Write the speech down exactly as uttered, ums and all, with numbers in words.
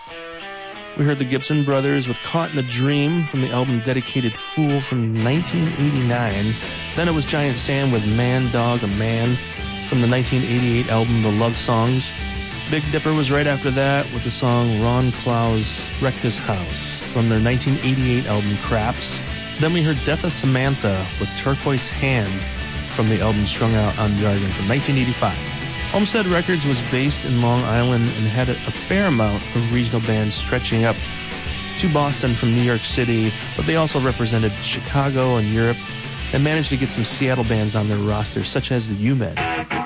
We heard the Gibson Brothers with Caught in a Dream from the album Dedicated Fool from nineteen eighty-nine. Then it was Giant Sam with Man, Dog, a Man from the nineteen eighty-eight album The Love Songs. Big Dipper was right after that with the song Ron Clow's Wrecked His House from their nineteen eighty-eight album Craps. Then we heard Death of Samantha with Turquoise Hand from the album Strung Out on Jargon from nineteen eighty-five. Homestead Records was based in Long Island and had a fair amount of regional bands stretching up to Boston from New York City, but they also represented Chicago and Europe and managed to get some Seattle bands on their roster, such as the U-Men.